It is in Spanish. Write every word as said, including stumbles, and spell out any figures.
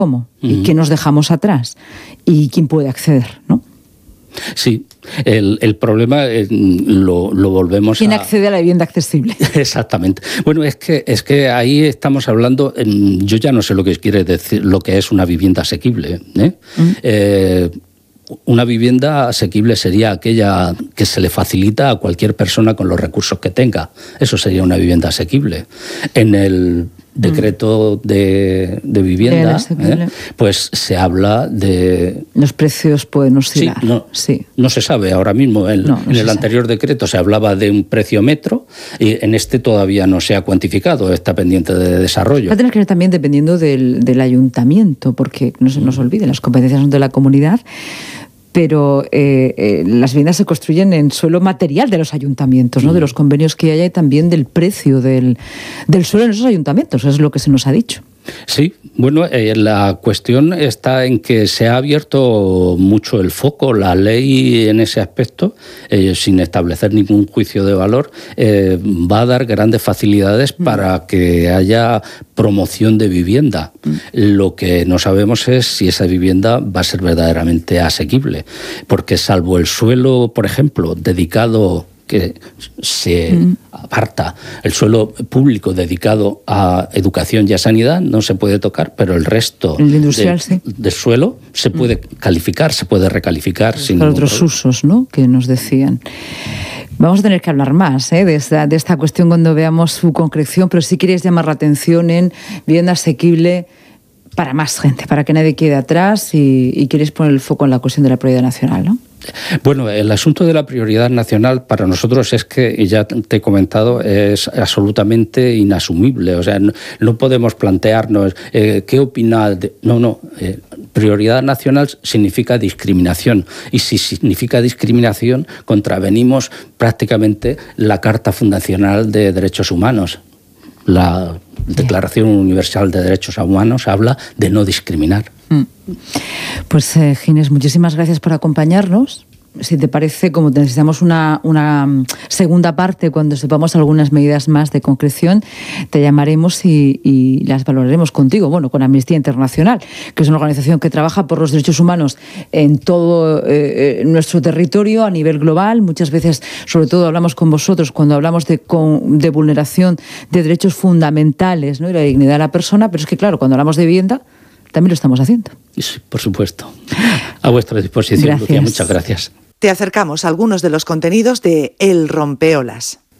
cómo, uh-huh. y qué nos dejamos atrás y quién puede acceder, ¿no? Sí, el, el problema eh, lo, lo volvemos ¿Quién a... ¿Quién accede a la vivienda accesible? Exactamente. Bueno, es que es que ahí estamos hablando, yo ya no sé lo que quiere decir, lo que es una vivienda asequible, ¿eh? Mm. Eh, una vivienda asequible sería aquella que se le facilita a cualquier persona con los recursos que tenga. Eso sería una vivienda asequible. En el decreto de, de vivienda, ¿eh? Pues se habla de... Los precios pueden oscilar. Sí, no, sí. no se sabe ahora mismo. En, no, no en el anterior sabe. decreto se hablaba de un precio metro y en este todavía no se ha cuantificado, está pendiente de desarrollo. Va a tener que ser también dependiendo del, del ayuntamiento, porque no se nos olvide, las competencias son de la comunidad, pero eh, eh, las viviendas se construyen en suelo material de los ayuntamientos, ¿no? Mm. De los convenios que haya y también del precio del, del suelo en esos ayuntamientos, es lo que se nos ha dicho. Sí, bueno, eh, la cuestión está en que se ha abierto mucho el foco, la ley en ese aspecto, eh, sin establecer ningún juicio de valor, eh, va a dar grandes facilidades mm. para que haya promoción de vivienda. Mm. Lo que no sabemos es si esa vivienda va a ser verdaderamente asequible, porque salvo el suelo, por ejemplo, dedicado... que se mm. aparta, el suelo público dedicado a educación y a sanidad no se puede tocar, pero el resto el industrial, de, sí. del suelo se puede mm. calificar, se puede recalificar. Sin para otros problema. Usos, ¿no?, que nos decían. Vamos a tener que hablar más ¿eh? de, esta, de esta cuestión cuando veamos su concreción, pero si queréis llamar la atención en vivienda asequible para más gente, para que nadie quede atrás y, y queréis poner el foco en la cuestión de la prioridad nacional, ¿no? Bueno, el asunto de la prioridad nacional para nosotros es que, y ya te he comentado, es absolutamente inasumible. O sea, no, no podemos plantearnos eh, qué opina... De, no, no. Eh, prioridad nacional significa discriminación. Y si significa discriminación, contravenimos prácticamente la Carta Fundacional de Derechos Humanos. La Declaración Universal de Derechos Humanos habla de no discriminar. Pues eh, Ginés, muchísimas gracias por acompañarnos. Si te parece, como necesitamos una, una segunda parte cuando sepamos algunas medidas más de concreción, te llamaremos y, y las valoraremos contigo, bueno, con Amnistía Internacional, que es una organización que trabaja por los derechos humanos en todo eh, nuestro territorio a nivel global. Muchas veces, sobre todo, hablamos con vosotros cuando hablamos de, con, de vulneración de derechos fundamentales, ¿no?, y la dignidad de la persona, pero es que, claro, cuando hablamos de vivienda, también lo estamos haciendo. Sí, por supuesto. A vuestra disposición, gracias. Lucía. Muchas gracias. Te acercamos a algunos de los contenidos de El Rompeolas.